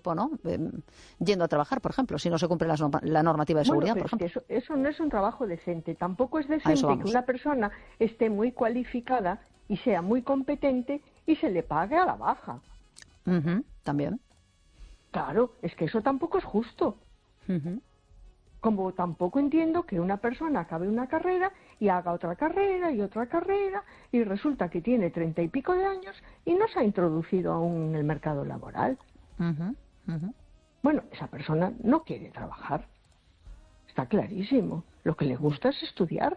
cuerpo, ¿no? Yendo a trabajar, por ejemplo, si no se cumple la normativa de seguridad, pero por ejemplo. es que eso no es un trabajo decente. Tampoco es A eso decente vamos. que una persona esté muy cualificada y sea muy competente y se le pague a la baja. También. Claro, es que eso tampoco es justo. Como tampoco entiendo que una persona acabe una carrera y haga otra carrera y resulta que tiene 30 y pico de años y no se ha introducido aún en el mercado laboral. Bueno, esa persona no quiere trabajar. Está clarísimo. Lo que le gusta es estudiar.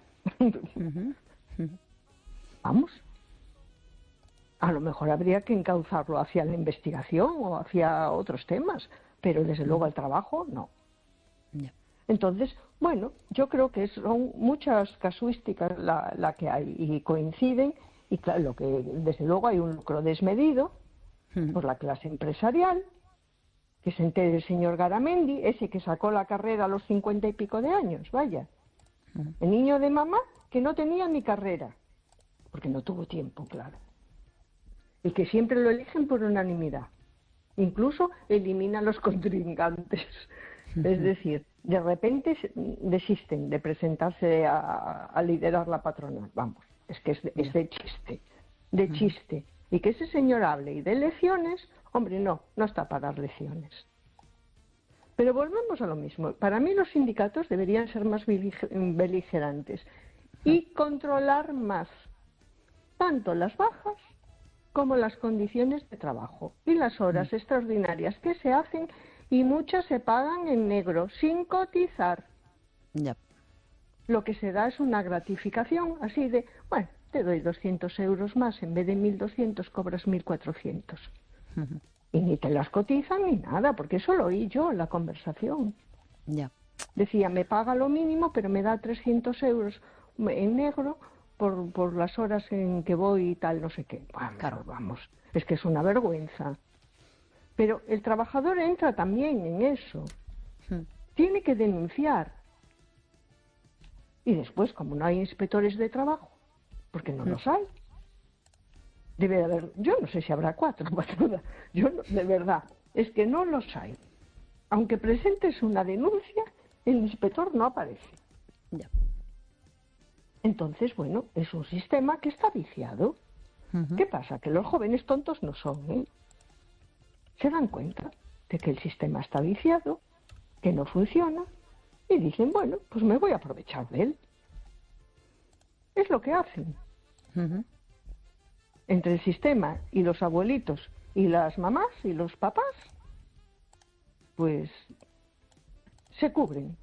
Vamos. A lo mejor habría que encauzarlo hacia la investigación o hacia otros temas, pero desde luego al trabajo no. Entonces, bueno, yo creo que son muchas casuísticas la que hay y coinciden, y claro, lo que desde luego hay un lucro desmedido por la clase empresarial, que se entere el señor Garamendi, ese que sacó la carrera a los 50 y pico de años, vaya. El niño de mamá que no tenía ni carrera, porque no tuvo tiempo, claro. Y que siempre lo eligen por unanimidad. Incluso elimina a los contrincantes. Es decir, de repente desisten de presentarse a liderar la patronal. Vamos, es que es de chiste, de chiste. Y que ese señor hable y dé lecciones, hombre, no está para dar lecciones. Pero volvemos a lo mismo. Para mí los sindicatos deberían ser más beligerantes y controlar más tanto las bajas como las condiciones de trabajo y las horas extraordinarias que se hacen, y muchas se pagan en negro, sin cotizar. Lo que se da es una gratificación así de, bueno, te doy 200 euros más, en vez de 1.200 cobras 1.400. Y ni te las cotizan ni nada, porque eso lo oí yo en la conversación. Decía, me paga lo mínimo, pero me da 300 euros en negro por las horas en que voy y tal, no sé qué. Bueno, claro, vamos, es que es una vergüenza. Pero el trabajador entra también en eso. Tiene que denunciar. Y después, como no hay inspectores de trabajo, porque no los hay, debe de haber, yo no sé si habrá 4, yo no, de verdad, es que no los hay. Aunque presentes una denuncia, el inspector no aparece. Entonces, bueno, es un sistema que está viciado. ¿Qué pasa? Que los jóvenes tontos no son, ¿eh? Se dan cuenta de que el sistema está viciado, que no funciona, y dicen, bueno, pues me voy a aprovechar de él. Es lo que hacen. Entre el sistema y los abuelitos y las mamás y los papás, pues se cubren.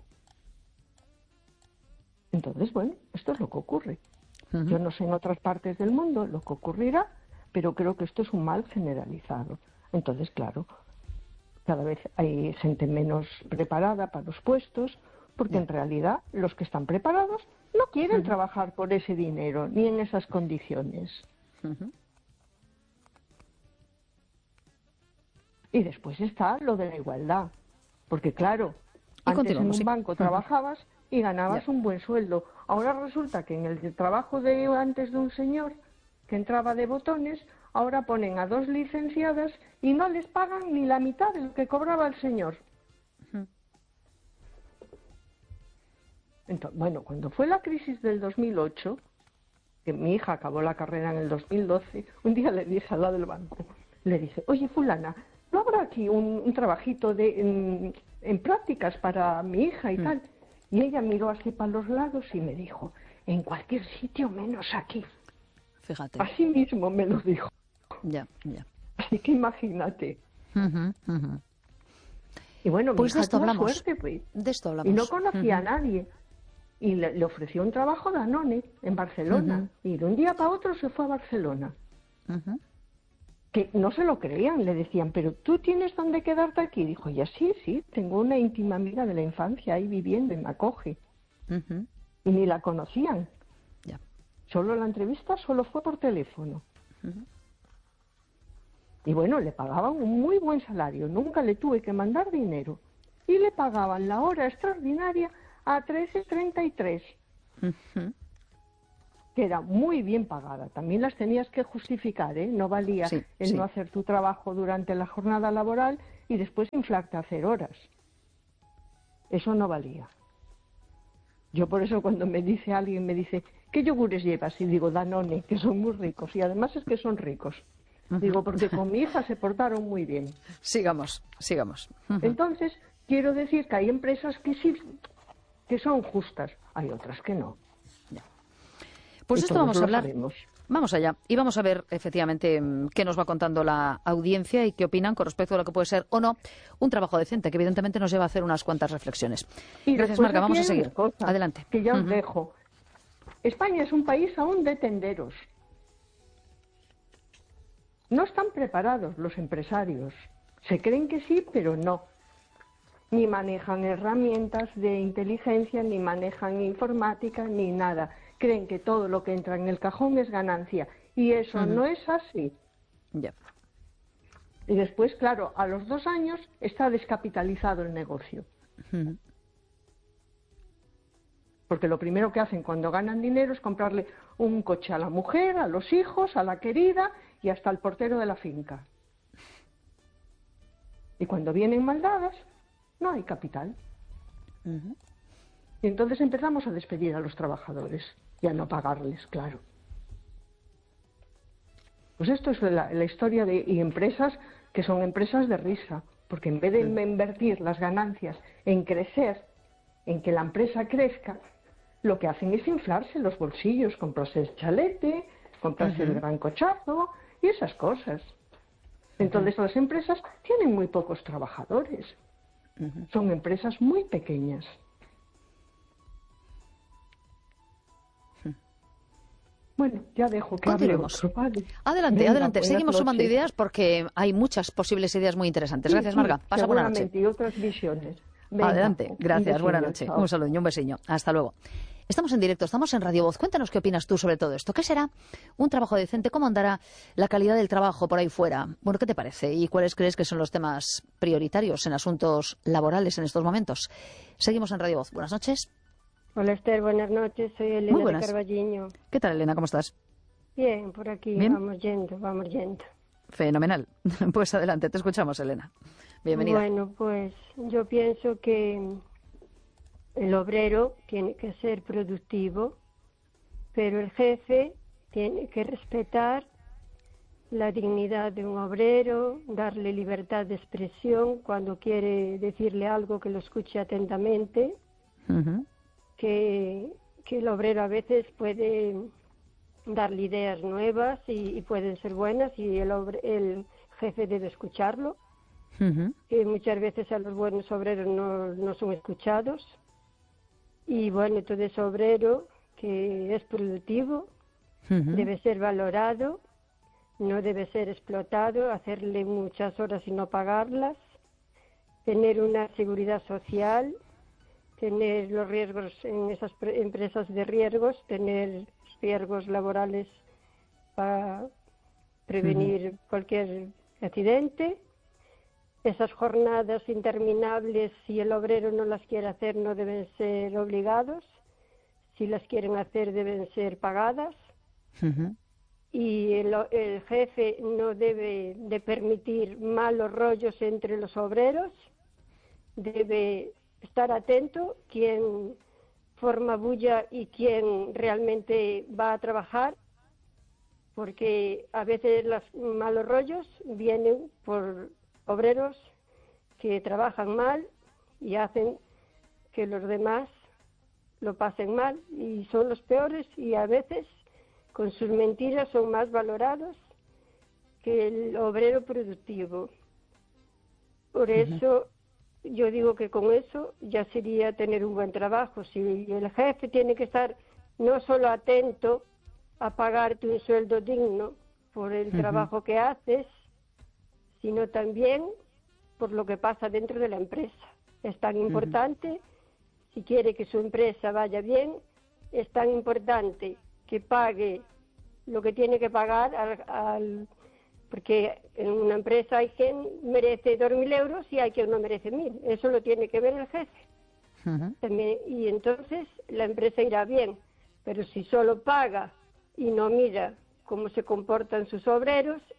Entonces, bueno, esto es lo que ocurre. Yo no sé en otras partes del mundo lo que ocurrirá, pero creo que esto es un mal generalizado. Entonces, claro, cada vez hay gente menos preparada para los puestos, porque en realidad los que están preparados no quieren trabajar por ese dinero, ni en esas condiciones. Y después está lo de la igualdad, porque claro, antes en un banco trabajabas y ganabas un buen sueldo. Ahora resulta que en el trabajo de antes de un señor que entraba de botones, ahora ponen a 2 licenciadas y no les pagan ni la mitad de lo que cobraba el señor. Entonces, bueno, cuando fue la crisis del 2008, que mi hija acabó la carrera en el 2012, un día le dije al lado del banco, le dije, oye fulana, ¿no habrá aquí un trabajito en prácticas para mi hija y tal? Y ella miró así para los lados y me dijo, en cualquier sitio menos aquí. Fíjate. Así mismo me lo dijo. Ya. Así que imagínate. Y bueno, pues mi hija de esto tuvo hablamos. suerte, pues. De esto hablamos. Y no conocía a nadie. Y le ofreció un trabajo a Danone en Barcelona. Y de un día para otro se fue a Barcelona. Que no se lo creían, le decían, pero ¿tú tienes dónde quedarte aquí? Dijo, ya sí, tengo una íntima amiga de la infancia ahí viviendo y me acoge. Y ni la conocían. Solo la entrevista solo fue por teléfono. Y bueno, le pagaban un muy buen salario, nunca le tuve que mandar dinero. Y le pagaban la hora extraordinaria a 13,33, que era muy bien pagada. También las tenías que justificar, ¿eh? No valía no hacer tu trabajo durante la jornada laboral y después inflarte a hacer horas. Eso no valía. Yo por eso cuando me dice alguien, me dice, ¿qué yogures llevas? Y digo, Danone, que son muy ricos. Y además es que son ricos. Digo, porque con mi hija se portaron muy bien. Sigamos. Entonces, quiero decir que hay empresas que sí, que son justas. Hay otras que no. Pues esto vamos a hablar. Sabemos. Vamos allá y vamos a ver efectivamente qué nos va contando la audiencia y qué opinan con respecto a lo que puede ser o no un trabajo decente, que evidentemente nos lleva a hacer unas cuantas reflexiones. Y gracias, Marga. Vamos a seguir. Adelante. Que ya os dejo. España es un país aún de tenderos. No están preparados los empresarios. Se creen que sí, pero no. Ni manejan herramientas de inteligencia, ni manejan informática, ni nada. Creen que todo lo que entra en el cajón es ganancia. Y eso no es así. Yeah. Y después, claro, a los 2 años está descapitalizado el negocio. Porque lo primero que hacen cuando ganan dinero es comprarle un coche a la mujer, a los hijos, a la querida y hasta al portero de la finca. Y cuando vienen mal dadas, no hay capital. Y entonces empezamos a despedir a los trabajadores y a no pagarles, claro. Pues esto es la historia y empresas que son empresas de risa, porque en vez de invertir las ganancias en crecer, en que la empresa crezca, lo que hacen es inflarse los bolsillos, comprarse el chalete, comprarse el gran cochazo y esas cosas. Entonces las empresas tienen muy pocos trabajadores. Son empresas muy pequeñas. Bueno, ya dejo que hable otro, ¿vale? Adelante, Venga, adelante. Seguimos sumando noches. ideas porque hay muchas posibles ideas muy interesantes. Gracias, Marga. Pasa buena noche. Y otras visiones. Venga, adelante. Gracias. Buena noche. Chao. Un saludo y un besiño. Hasta luego. Estamos en directo, estamos en Radio Voz. Cuéntanos qué opinas tú sobre todo esto. ¿Qué será un trabajo decente? ¿Cómo andará la calidad del trabajo por ahí fuera? Bueno, ¿qué te parece? ¿Y cuáles crees que son los temas prioritarios en asuntos laborales en estos momentos? Seguimos en Radio Voz. Buenas noches. Hola Esther, buenas noches. Soy Elena de Carballiño. ¿Qué tal, Elena? ¿Cómo estás? Bien, por aquí. ¿Bien? Vamos yendo. Fenomenal. Pues adelante, te escuchamos, Elena. Bienvenida. Bueno, pues yo pienso que el obrero tiene que ser productivo, pero el jefe tiene que respetar la dignidad de un obrero, darle libertad de expresión cuando quiere decirle algo, que lo escuche atentamente, que el obrero a veces puede darle ideas nuevas y pueden ser buenas y el jefe debe escucharlo. Que muchas veces a los buenos obreros no son escuchados. Y bueno, todo ese obrero que es productivo debe ser valorado, no debe ser explotado, hacerle muchas horas y no pagarlas, tener una seguridad social, tener los riesgos en esas empresas de riesgos, tener riesgos laborales para prevenir cualquier accidente. Esas jornadas interminables, si el obrero no las quiere hacer, no deben ser obligados. Si las quieren hacer, deben ser pagadas. Y el jefe no debe de permitir malos rollos entre los obreros. Debe estar atento quién forma bulla y quién realmente va a trabajar, porque a veces los malos rollos vienen por obreros que trabajan mal y hacen que los demás lo pasen mal y son los peores, y a veces con sus mentiras son más valorados que el obrero productivo. Por eso yo digo que con eso ya sería tener un buen trabajo. Si el jefe tiene que estar no solo atento a pagarte un sueldo digno por el trabajo que haces, sino también por lo que pasa dentro de la empresa. Es tan importante, si quiere que su empresa vaya bien, es tan importante que pague lo que tiene que pagar porque en una empresa hay quien merece 2.000 euros y hay quien no merece 1.000. Eso lo tiene que ver el jefe. También, y entonces la empresa irá bien. Pero si solo paga y no mira cómo se comportan sus obreros,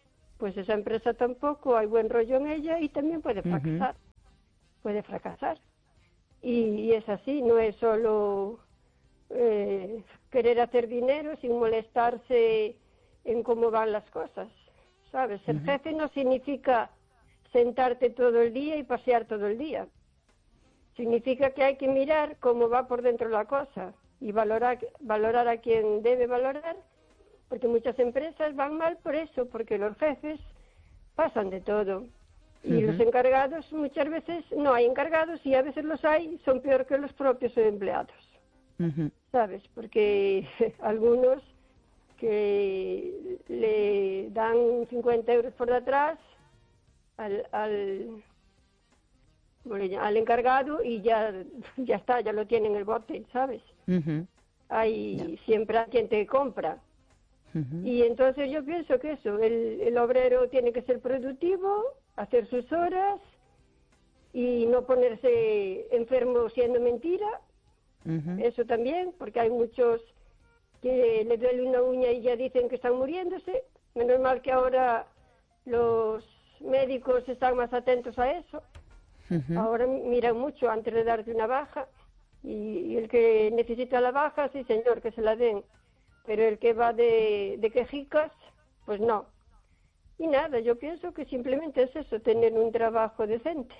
pues esa empresa tampoco hay buen rollo en ella y también puede fracasar. Puede fracasar. Y es así, no es solo querer hacer dinero sin molestarse en cómo van las cosas, ¿sabes? Ser jefe no significa sentarte todo el día y pasear todo el día. Significa que hay que mirar cómo va por dentro la cosa y valorar a quien debe valorar, porque muchas empresas van mal por eso, porque los jefes pasan de todo. Y los encargados, muchas veces no hay encargados y a veces los hay, son peor que los propios empleados. ¿Sabes? Porque algunos que le dan 50 euros por detrás al encargado y ya está, ya lo tiene en el bote, ¿sabes? Hay siempre hay quien te compra. Y entonces yo pienso que eso, el obrero tiene que ser productivo, hacer sus horas y no ponerse enfermo siendo mentira. Eso también, porque hay muchos que le duele una uña y ya dicen que están muriéndose. Menos mal que ahora los médicos están más atentos a eso. Ahora miran mucho antes de darte una baja y el que necesita la baja, sí señor, que se la den. Pero el que va de quejicas, pues no. Y nada, yo pienso que simplemente es eso, tener un trabajo decente.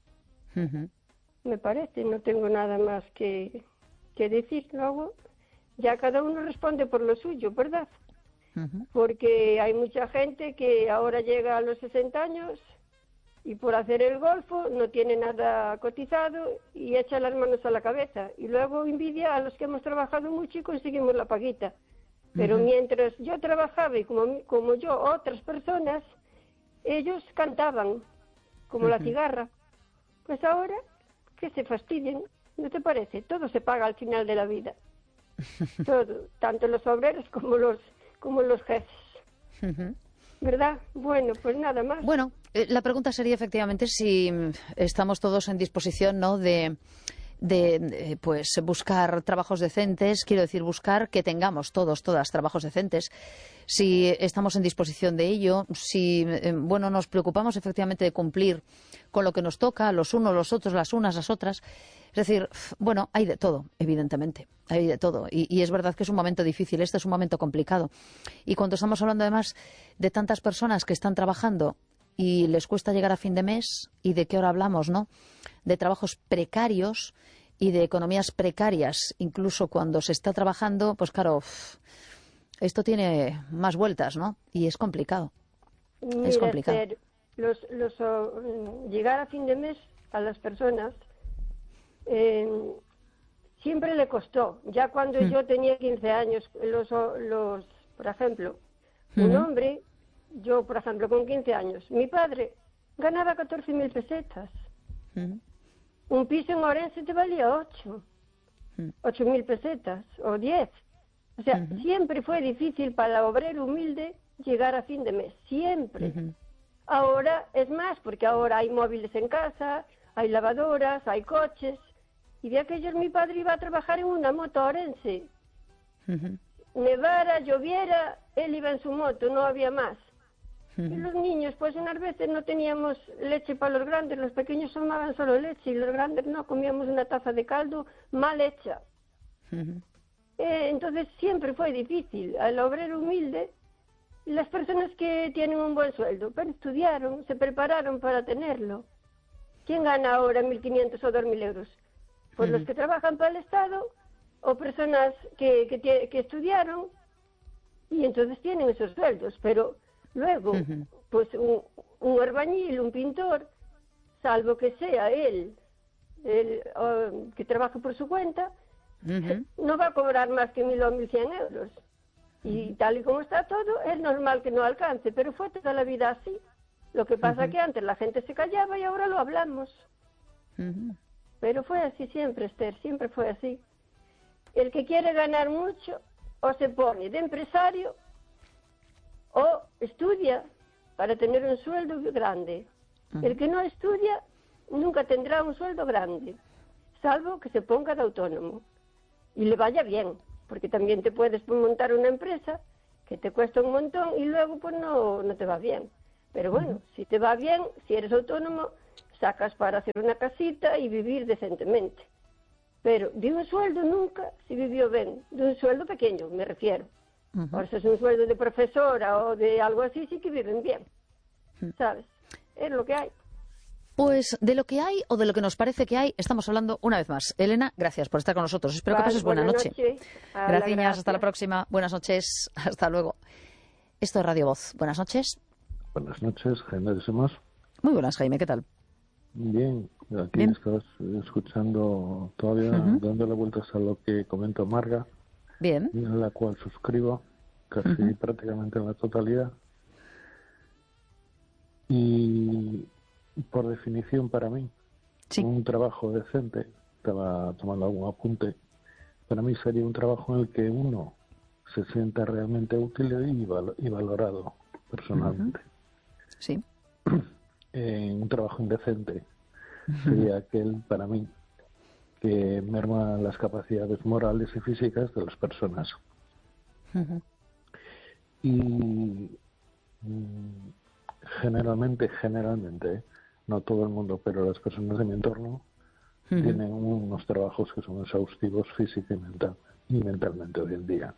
Me parece, no tengo nada más que decir. Luego ya cada uno responde por lo suyo, ¿verdad? Porque hay mucha gente que ahora llega a los 60 años y por hacer el golfo no tiene nada cotizado y echa las manos a la cabeza. Y luego envidia a los que hemos trabajado mucho y conseguimos la paguita. Pero mientras yo trabajaba y como yo, otras personas, ellos cantaban como la cigarra. Pues ahora, que se fastidien, ¿no te parece? Todo se paga al final de la vida. Todo, tanto los obreros como los jefes. ¿Verdad? Bueno, pues nada más. Bueno, la pregunta sería efectivamente si estamos todos en disposición, ¿no?, de pues buscar trabajos decentes, quiero decir, buscar que tengamos todas trabajos decentes, si estamos en disposición de ello, si nos preocupamos efectivamente de cumplir con lo que nos toca, los unos, los otros, las unas, las otras. Es decir, bueno, hay de todo, evidentemente, hay de todo. Y es verdad que es un momento difícil, este es un momento complicado. Y cuando estamos hablando además de tantas personas que están trabajando y les cuesta llegar a fin de mes, y de qué hora hablamos, ¿no?, de trabajos precarios y de economías precarias, incluso cuando se está trabajando, pues claro, esto tiene más vueltas, ¿no? Y es complicado. Mira, es complicado. Llegar a fin de mes a las personas siempre le costó. Ya cuando yo tenía 15 años, por ejemplo, un hombre, yo por ejemplo con 15 años, mi padre ganaba 14.000 pesetas. Un piso en Orense te valía 8.000 pesetas o 10. O sea, siempre fue difícil para el obrero humilde llegar a fin de mes, siempre. Ahora es más, porque ahora hay móviles en casa, hay lavadoras, hay coches. Y de aquellos mi padre iba a trabajar en una moto a Orense. Nevara, lloviera, él iba en su moto, no había más. Y los niños, pues unas veces no teníamos leche para los grandes, los pequeños tomaban solo leche y los grandes no, comíamos una taza de caldo mal hecha. Entonces siempre fue difícil. Al obrero humilde, las personas que tienen un buen sueldo, pero estudiaron, se prepararon para tenerlo. ¿Quién gana ahora 1.500 o 2.000 euros? Pues los que trabajan para el Estado o personas que estudiaron y entonces tienen esos sueldos, pero luego, pues un albañil, un pintor, salvo que sea él que trabaja por su cuenta, no va a cobrar más que 1.000 o 1.100 euros. Y tal y como está todo, es normal que no alcance, pero fue toda la vida así. Lo que pasa que antes la gente se callaba y ahora lo hablamos. Pero fue así siempre, Esther, siempre fue así. El que quiere ganar mucho, o se pone de empresario, o estudia para tener un sueldo grande. El que no estudia nunca tendrá un sueldo grande, salvo que se ponga de autónomo y le vaya bien, porque también te puedes montar una empresa que te cuesta un montón y luego pues no te va bien. Pero bueno, si te va bien, si eres autónomo, sacas para hacer una casita y vivir decentemente. Pero de un sueldo nunca se vivió bien, de un sueldo pequeño, me refiero. Por eso es un sueldo de profesora o de algo así, sí que viven bien, ¿sabes? Es lo que hay. Pues de lo que hay o de lo que nos parece que hay, estamos hablando una vez más. Elena, gracias por estar con nosotros. Espero que pases buena noche. Gracias, hasta la próxima. Buenas noches, hasta luego. Esto es Radio Voz. Buenas noches. Buenas noches, Jaime de Somos. Muy buenas, Jaime, ¿qué tal? Bien, aquí estás escuchando todavía, dándole vueltas a lo que comentó Marga. Bien. En la cual suscribo casi prácticamente en la totalidad. Y por definición para mí, un trabajo decente, estaba tomando algún apunte, para mí sería un trabajo en el que uno se sienta realmente útil y valorado personalmente. Sí. Un trabajo indecente sería aquel, para mí, que merma las capacidades morales y físicas de las personas. Y generalmente, no todo el mundo, pero las personas de mi entorno tienen unos trabajos que son exhaustivos física y mentalmente hoy en día.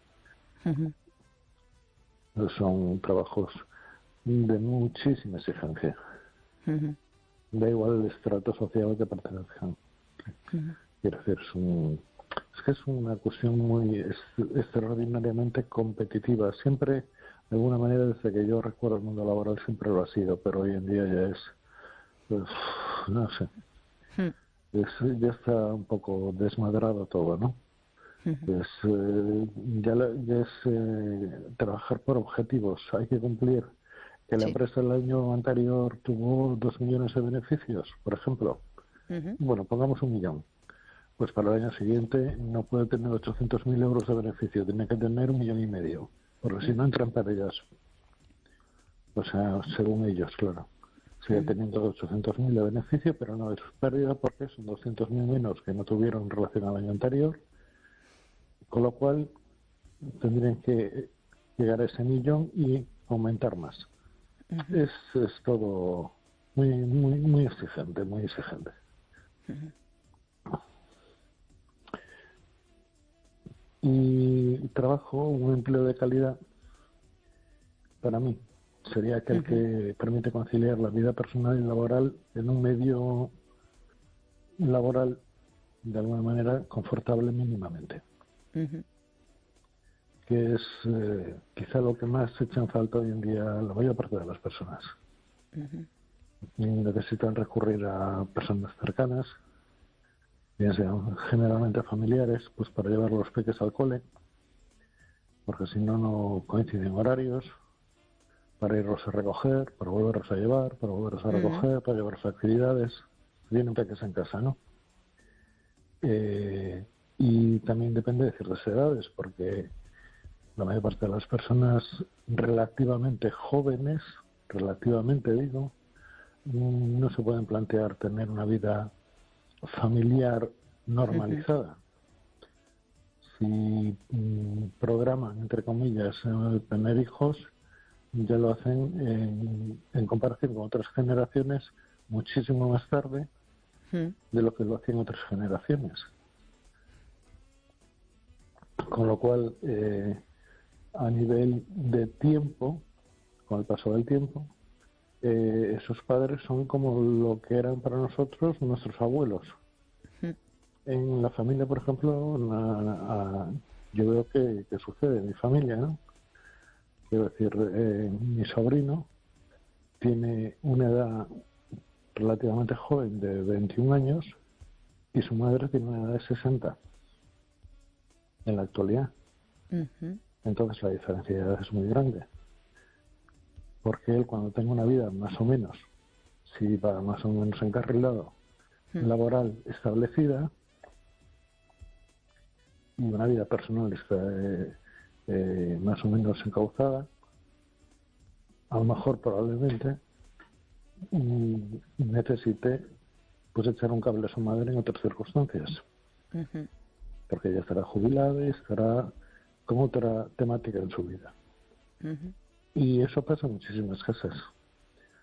Son trabajos de muchísima exigencia. Da igual el estrato social al que pertenezcan. Quiero decir, es que es una cuestión muy extraordinariamente competitiva. Siempre, de alguna manera, desde que yo recuerdo el mundo laboral, siempre lo ha sido, pero hoy en día ya es, pues, no sé, ya está un poco desmadrado todo, ¿no? Pues ya es trabajar por objetivos, hay que cumplir. Que la empresa el año anterior tuvo 2 millones de beneficios, por ejemplo. Bueno, pongamos 1 millón. Pues para el año siguiente no puede tener 800.000 euros de beneficio, tiene que tener 1,5 millones, porque si no entran pérdidas. O sea, según ellos, claro. Sigue teniendo 800.000 de beneficio, pero no es pérdida porque son 200.000 menos que no tuvieron en relación al año anterior, con lo cual tendrían que llegar a ese millón y aumentar más. Es todo muy exigente, muy exigente. Y un empleo de calidad, para mí, sería aquel que permite conciliar la vida personal y laboral en un medio laboral, de alguna manera, confortable mínimamente. Que es quizá lo que más echa en falta hoy en día la mayor parte de las personas. Necesitan recurrir a personas cercanas, bien sean generalmente familiares, pues para llevar los peques al cole, porque si no coinciden horarios, para irlos a recoger, para volverlos a llevar, para volverlos a recoger, para llevarlos a actividades. Vienen peques en casa, ¿no? Y también depende de ciertas edades, porque la mayor parte de las personas relativamente jóvenes, digo, no se pueden plantear tener una vida familiar normalizada. Si programan, entre comillas, tener hijos, ya lo hacen en comparación con otras generaciones muchísimo más tarde de lo que lo hacían otras generaciones. Con lo cual, a nivel de tiempo, con el paso del tiempo, esos padres son como lo que eran para nosotros nuestros abuelos. En la familia, por ejemplo, yo veo que sucede en mi familia, ¿no? Quiero decir, mi sobrino tiene una edad relativamente joven de 21 años y su madre tiene una edad de 60 en la actualidad. Entonces la diferencia de edad es muy grande. Porque él, cuando tenga una vida más o menos, si va más o menos encarrilado, laboral establecida, y una vida personal más o menos encauzada, a lo mejor probablemente necesite pues echar un cable a su madre en otras circunstancias, porque ella estará jubilada y estará con otra temática en su vida. Y eso pasa en muchísimas casas.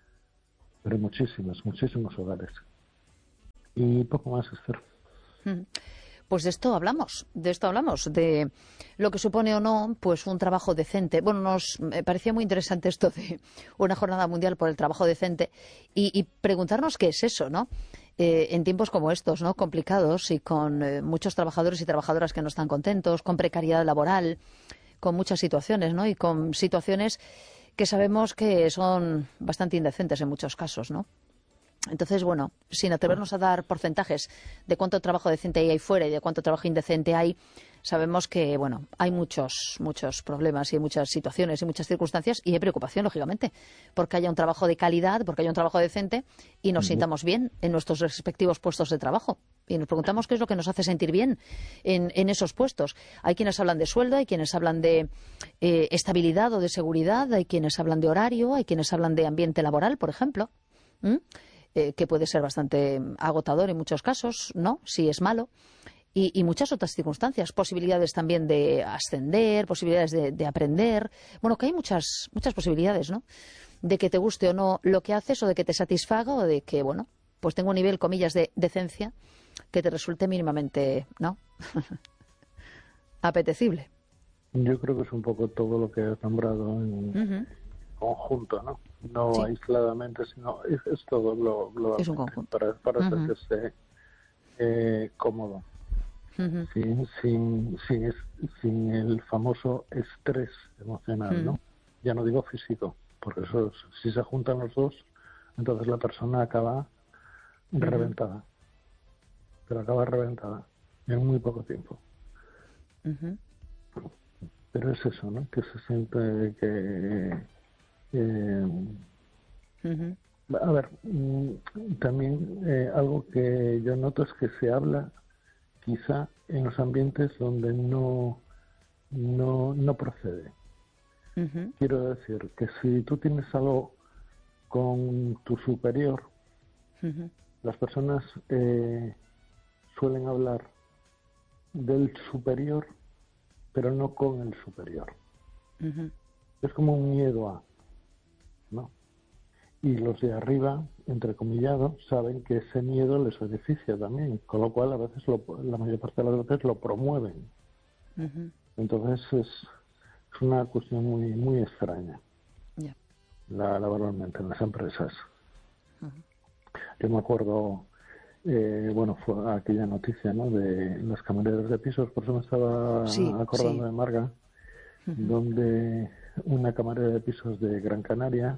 pero muchísimos hogares. Y poco más, Esther. Pues de esto hablamos, de lo que supone o no pues un trabajo decente. Bueno, me parecía muy interesante esto de una jornada mundial por el trabajo decente y preguntarnos qué es eso, ¿no? En tiempos como estos, ¿no? Complicados y con muchos trabajadores y trabajadoras que no están contentos, con precariedad laboral, con muchas situaciones, ¿no? Y con situaciones que sabemos que son bastante indecentes en muchos casos, ¿no? Entonces, bueno, sin atrevernos a dar porcentajes de cuánto trabajo decente hay ahí fuera y de cuánto trabajo indecente hay, sabemos que, bueno, hay muchos problemas y hay muchas situaciones y muchas circunstancias y hay preocupación, lógicamente, porque haya un trabajo de calidad, porque haya un trabajo decente y nos sintamos bien en nuestros respectivos puestos de trabajo. Y nos preguntamos qué es lo que nos hace sentir bien en esos puestos. Hay quienes hablan de sueldo, hay quienes hablan de estabilidad o de seguridad, hay quienes hablan de horario, hay quienes hablan de ambiente laboral, por ejemplo. Que puede ser bastante agotador en muchos casos, ¿no? Si es malo. Y muchas otras circunstancias. Posibilidades también de ascender, posibilidades de aprender. Bueno, que hay muchas posibilidades, ¿no? De que te guste o no lo que haces o de que te satisfaga o de que, bueno, pues tenga un nivel, comillas, de decencia que te resulte mínimamente, ¿no? Apetecible. Yo creo que es un poco todo lo que has nombrado en conjunto, ¿no? No sí. Aisladamente, sino es todo lo es un conjunto. para sentirse cómodo. Sin el famoso estrés emocional, ¿no? Ya no digo físico, porque eso, si se juntan los dos, entonces la persona acaba reventada. Pero acaba reventada en muy poco tiempo. Pero es eso, ¿no? Que se siente que... A ver, también algo que yo noto es que se habla quizá en los ambientes donde no procede. Quiero decir que si tú tienes algo con tu superior, las personas suelen hablar del superior, pero no con el superior. Es como un miedo a, ¿no? Y los de arriba, entrecomillado, saben que ese miedo les beneficia también, con lo cual a veces la mayor parte de las veces lo promueven. Entonces es una cuestión muy extraña, laboralmente en las empresas. Yo me acuerdo, fue aquella noticia, ¿no?, de las camareras de pisos, por eso me estaba acordando de Marga, donde una camarera de pisos de Gran Canaria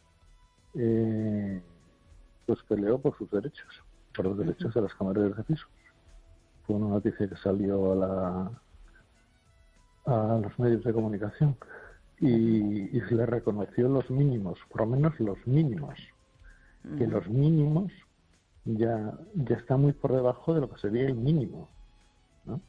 pues peleó por sus derechos, por los derechos de las camareras de pisos. Fue una noticia que salió a los medios de comunicación y se le reconoció los mínimos, por lo menos los mínimos, que los mínimos ya está muy por debajo de lo que sería el mínimo, ¿no?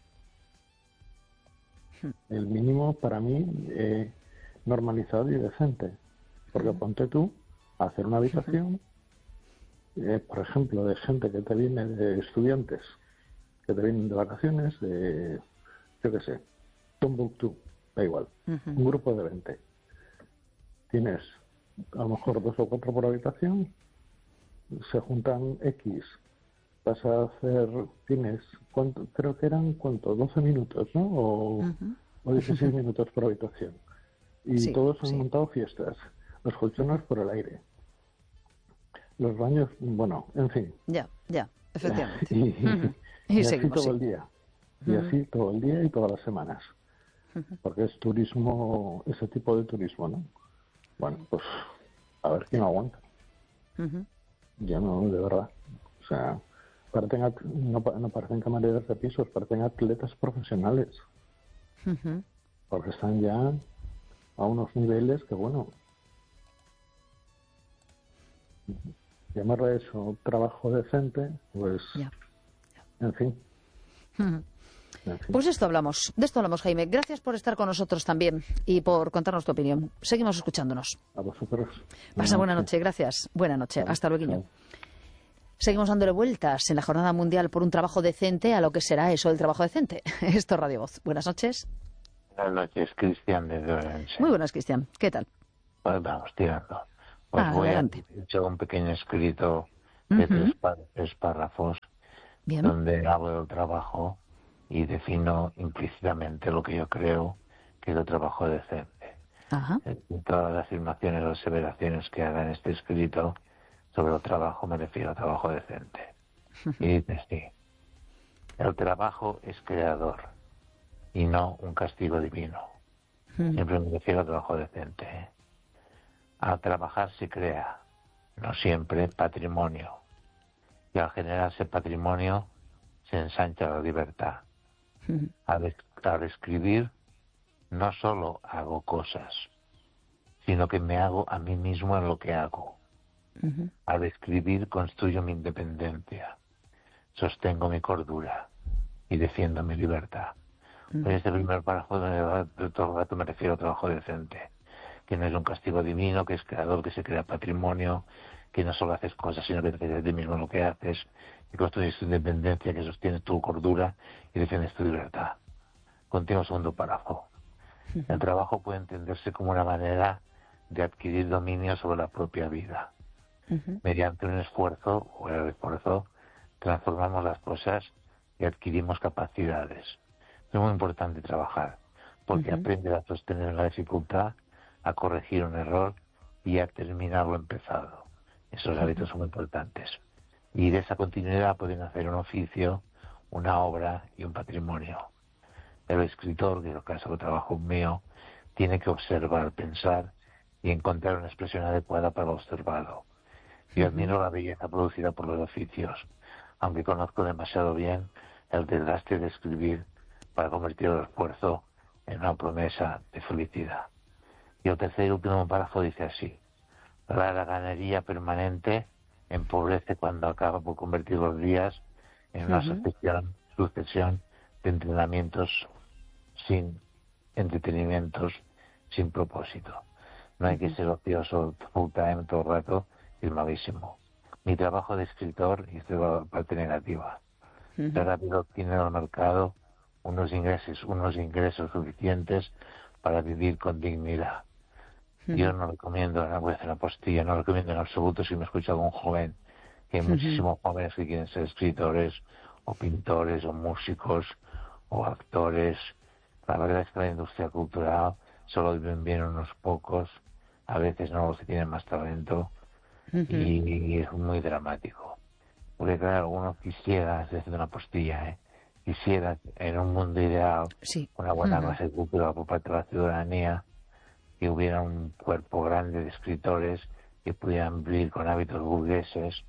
El mínimo para mí normalizado y decente, porque ponte tú a hacer una habitación, por ejemplo, de gente que te viene, de estudiantes que te vienen de vacaciones, de, yo qué sé, Tombuctú, da igual, un grupo de 20. Tienes a lo mejor 2 o 4 por habitación, se juntan X, vas a hacer, tienes, ¿cuánto? Creo que eran, ¿cuánto? 12 minutos, ¿no? O 16 minutos por habitación. Y todos han montado fiestas, los colchones por el aire, los baños, bueno, en fin. Ya, efectivamente. Y así todo el día. Y así todo el día y todas las semanas. Porque es turismo, ese tipo de turismo, ¿no? Bueno, pues a ver quién aguanta. Ya no, de verdad. O sea, no parecen camareras de pisos, parecen atletas profesionales. Porque están ya a unos niveles que, bueno, llamarle eso trabajo decente, pues, en fin. Pues de esto hablamos, Jaime. Gracias por estar con nosotros también y por contarnos tu opinión. Seguimos escuchándonos. A vosotros. Pasa buena noche, gracias. Buena noche, hasta luego. Seguimos dándole vueltas en la Jornada Mundial por un trabajo decente a lo que será eso, el trabajo decente. Esto es Radio Voz. Buenas noches. Buenas noches, Cristian desde Orense. Muy buenas, Cristian. ¿Qué tal? Pues vamos tirando. Pues voy adelante. a hecho un pequeño escrito de tres párrafos Bien. donde hablo del trabajo y defino implícitamente lo que yo creo que es el trabajo decente. Ajá. Todas las afirmaciones o aseveraciones que haga en este escrito sobre el trabajo me refiero al trabajo decente. Y dice así: el trabajo es creador y no un castigo divino. Siempre me refiero al trabajo decente. Al trabajar se crea, no siempre, patrimonio. Y al generarse patrimonio se ensancha la libertad. Al escribir no solo hago cosas, sino que me hago a mí mismo en lo que hago. Al escribir construyo mi independencia, sostengo mi cordura y defiendo mi libertad. En este primer párrafo de todo el rato me refiero al trabajo decente, que no es un castigo divino, que es creador, que se crea patrimonio, que no solo haces cosas, sino que te crees de ti mismo lo que haces, y construyes tu independencia, que sostienes tu cordura y defiendes tu libertad. Continuo segundo párrafo. El trabajo puede entenderse como una manera de adquirir dominio sobre la propia vida. Mediante un esfuerzo, o el esfuerzo, transformamos las cosas y adquirimos capacidades. Es muy importante trabajar, porque aprendes a sostener la dificultad, a corregir un error y a terminar lo empezado. Esos hábitos son muy importantes. Y de esa continuidad pueden hacer un oficio, una obra y un patrimonio. El escritor, que es el caso de trabajo mío, tiene que observar, pensar y encontrar una expresión adecuada para lo observado. Yo admiro la belleza producida por los oficios, aunque conozco demasiado bien el desgaste de escribir para convertir el esfuerzo en una promesa de felicidad. Y el tercer y último párrafo dice así: la haraganería permanente empobrece cuando acaba por convertir los días en una sucesión de entrenamientos sin entretenimientos, sin propósito. No hay que ser ocioso full time todo el rato, es malísimo. Mi trabajo de escritor, y esto es la parte negativa, rápido obtiene en el mercado unos ingresos suficientes para vivir con dignidad. Yo no recomiendo, voy a hacer una postilla, no recomiendo en absoluto, si me escucha algún joven, que hay muchísimos jóvenes que quieren ser escritores, o pintores, o músicos, o actores. La verdad es que la industria cultural solo viven bien unos pocos, a veces no los que tienen más talento, y es muy dramático. Porque claro, uno quisiera, estoy haciendo una postilla, quisiera en un mundo ideal una buena clase cultural por parte de la ciudadanía, que hubiera un cuerpo grande de escritores que pudieran vivir con hábitos burgueses,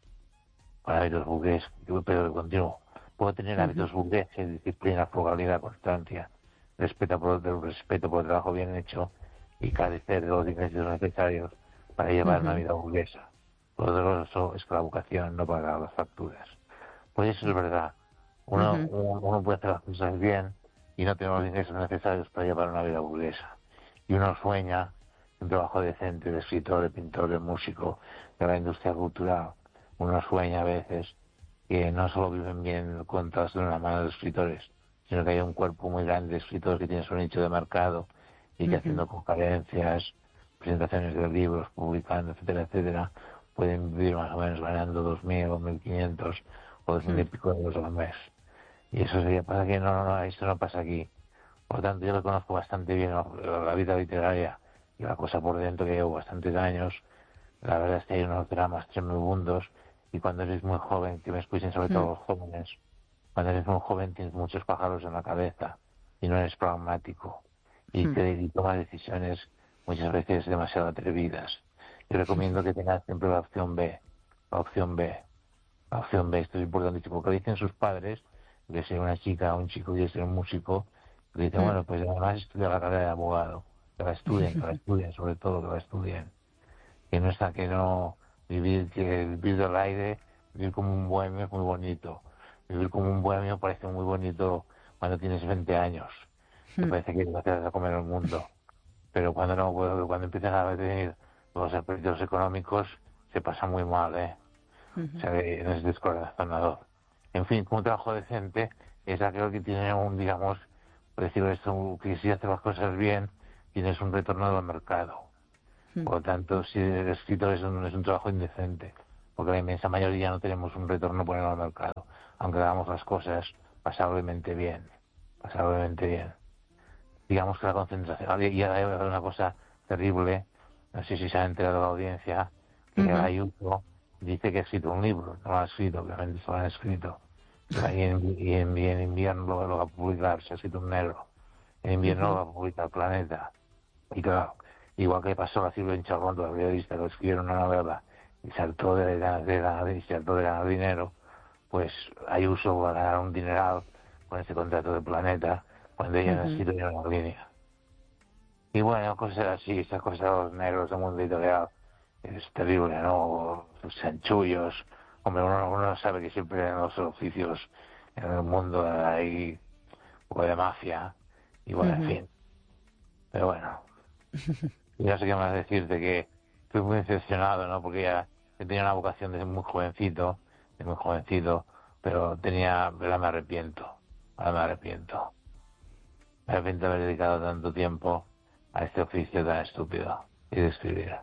pero continuo. Puedo tener hábitos burgueses, disciplina, frugalidad, constancia, respeto por el trabajo bien hecho y carecer de los ingresos necesarios para llevar una vida burguesa. Lo doloroso es que la vocación no paga las facturas. Pues eso es verdad. Uno puede hacer las cosas bien y no tener los ingresos necesarios para llevar una vida burguesa. Y uno sueña un trabajo decente de escritor, de pintor, de músico, de la industria cultural. Uno sueña a veces que no solo viven bien contados de una mano de escritores, sino que hay un cuerpo muy grande de escritores que tienen su nicho de mercado y que haciendo conferencias, presentaciones de libros, publicando, etcétera, etcétera, pueden vivir más o menos ganando 2.000 o 1.500 o 2.000 y pico euros al mes. Y eso sería, pasa que esto no pasa aquí. Por lo tanto, yo lo conozco bastante bien, la vida literaria y la cosa por dentro, que llevo bastantes años. La verdad es que hay unos dramas tremebundos, y cuando eres muy joven, que me escuchen sobre todo los jóvenes, cuando eres muy joven tienes muchos pájaros en la cabeza y no eres pragmático y tomas decisiones muchas veces demasiado atrevidas. Yo recomiendo que tengas siempre la opción B, la opción B, la opción B. Esto es importantísimo, porque dicen sus padres, de ser una chica o un chico y de ser un músico, que dicen, bueno, pues además estudia la carrera de abogado, que la estudien, sobre todo que la estudien. Que no está, que no vivir del aire, vivir como un bohemio es muy bonito. Vivir como un bohemio parece muy bonito cuando tienes 20 años. Te parece que vas a comer el mundo. Pero cuando empiezan a venir los aprietos económicos, se pasa muy mal, O sea, que no es descorazonador. En fin, un trabajo decente es aquel que tiene digamos, por decirlo esto, que si haces las cosas bien, tienes un retorno del mercado. Por lo tanto, si el escritor es un trabajo indecente, porque la inmensa mayoría no tenemos un retorno por el mercado, aunque hagamos las cosas pasablemente bien. Digamos que la concentración, y hay una cosa terrible, no sé si se ha enterado la audiencia, que Ayuso dice que ha escrito un libro, no lo ha escrito, obviamente se lo han escrito, y en invierno lo va a publicar, se ha escrito un negro, en invierno lo va a publicar Planeta, y claro, igual que pasó a Silvia Charrón, la periodista que escribió una novela y saltó de ganar dinero, pues Ayuso va a ganar un dineral con ese contrato de Planeta cuando ella no ha escrito ni una línea. Y bueno, cosas así, estas cosas de los negros del mundo editorial es terrible, ¿no? Los chanchullos, hombre, uno sabe que siempre en los oficios en el mundo hay un poco de mafia, y bueno, en fin. Pero bueno, yo sé qué más decirte, que estoy muy decepcionado, ¿no? Porque ya he tenido una vocación desde muy jovencito, pero ahora me arrepiento. Me arrepiento de haber dedicado tanto tiempo a este oficio tan estúpido y de escribir.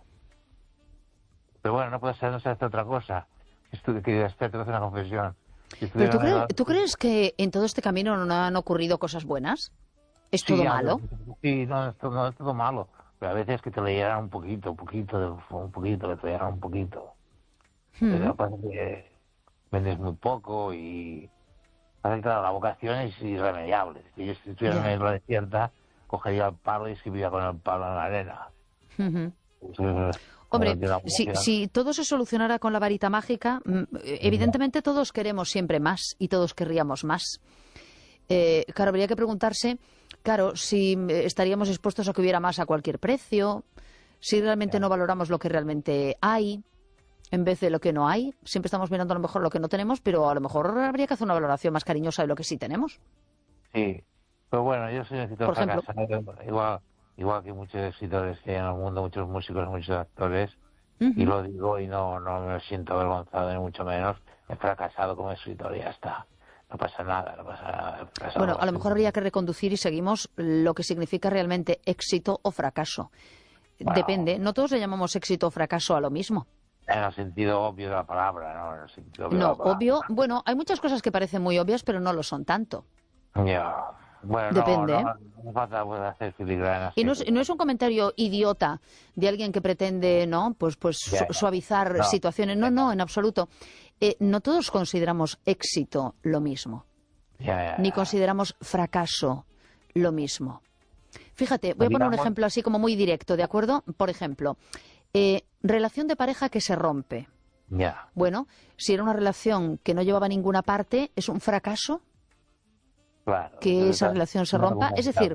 Pero bueno, no puede ser otra cosa. Quería hacerte una confesión. ¿Pero tú crees que en todo este camino no han ocurrido cosas buenas? ¿Es todo malo? Sí, no es todo malo. Pero a veces que te leyeran un poquito, que te leyeran un poquito. Pero pasa que vendes muy poco y... Claro, la vocación es irremediable. Si yo estuviera en una isla desierta, cogería el palo y escribiría con el palo en la arena. Hombre, si todo se solucionara con la varita mágica, evidentemente todos queremos siempre más y todos querríamos más. Claro, habría que preguntarse, si estaríamos dispuestos a que hubiera más a cualquier precio, si realmente no valoramos lo que realmente hay en vez de lo que no hay. Siempre estamos mirando a lo mejor lo que no tenemos, pero a lo mejor habría que hacer una valoración más cariñosa de lo que sí tenemos. Sí, pero bueno, yo soy un escritor fracasado, igual que muchos escritores que hay en el mundo, muchos músicos, muchos actores, y lo digo y no me siento avergonzado ni mucho menos, he fracasado como escritor y ya está. No pasa nada. Bueno, a lo mejor habría que reconducir y seguimos lo que significa realmente éxito o fracaso. Wow. Depende, no todos le llamamos éxito o fracaso a lo mismo. En el sentido obvio de la palabra, ¿no? En el sentido obvio no, obvio, bueno, hay muchas cosas que parecen muy obvias, pero no lo son tanto. Ya. Bueno, depende. No falta hacer filigranas. Y no es un comentario idiota de alguien que pretende, ¿no? Pues suavizar situaciones. No, en absoluto. No todos consideramos éxito lo mismo. Ni consideramos fracaso lo mismo. Fíjate, voy a poner un ejemplo así como muy directo, ¿de acuerdo? Por ejemplo, relación de pareja que se rompe. Bueno, si era una relación que no llevaba a ninguna parte, ¿es un fracaso? Claro, que esa relación se rompa. Es decir,